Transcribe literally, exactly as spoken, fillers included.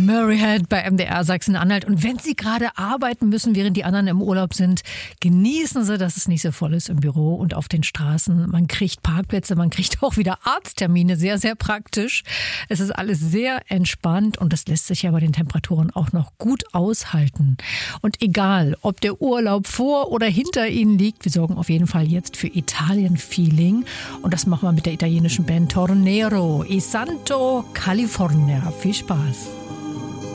Murrayhead bei M D R Sachsen-Anhalt. Und wenn Sie gerade arbeiten müssen, während die anderen im Urlaub sind, genießen Sie, dass es nicht so voll ist im Büro und auf den Straßen. Man kriegt Parkplätze, man kriegt auch wieder Arzttermine, sehr, sehr praktisch. Es ist alles sehr entspannt und das lässt sich ja bei den Temperaturen auch noch gut aushalten. Und egal, ob der Urlaub vor oder hinter Ihnen liegt, wir sorgen auf jeden Fall jetzt für Italien-Feeling. Und das machen wir mit der italienischen Band Tornero e Santo California. Viel Spaß.